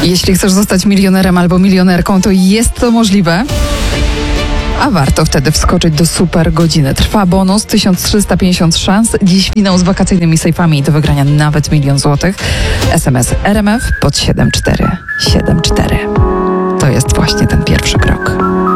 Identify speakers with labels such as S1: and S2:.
S1: Jeśli chcesz zostać milionerem albo milionerką, to jest to możliwe. A warto wtedy wskoczyć do super godziny. Trwa bonus 1350 szans. Dziś finał z wakacyjnymi sejfami do wygrania nawet 1 000 000 złotych. SMS RMF pod 7474. To jest właśnie ten pierwszy krok.